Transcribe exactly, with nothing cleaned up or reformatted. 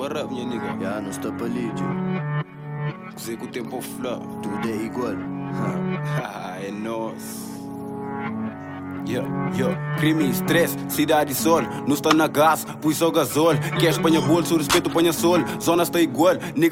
what up, minha nigga? Já não está para lídio. Sei que o tempo flá. Tudo é igual. É nós. Yeah, yeah. Crime, stress, cidade e sol. Não está na gás, pus só gasol. Quer Espanha bolso, respeito, ponha sol. Zona está igual, nigga.